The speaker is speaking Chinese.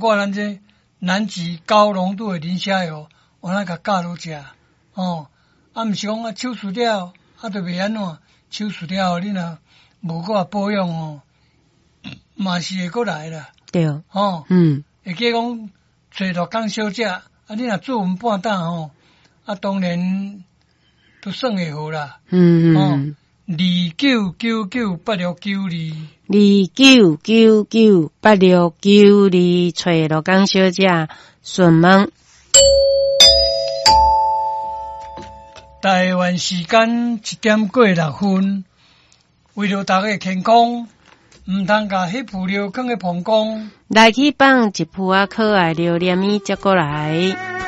括咱这南极高浓度的磷虾油，我那甲教落食哦。啊，毋是讲啊手术了，啊，就袂安怎？手术了，你若无搁保养哦，嘛是会搁来啦。 对， 哦，会记讲找着工小食，啊，你若做完半担吼，啊，当然都算会好啦。29998692 29998692，找着工小姐顺问。 台湾时间1:06，为了大家健康，毋通甲迄副料放喺膀胱。 来去放一铺可爱料念伊接过来。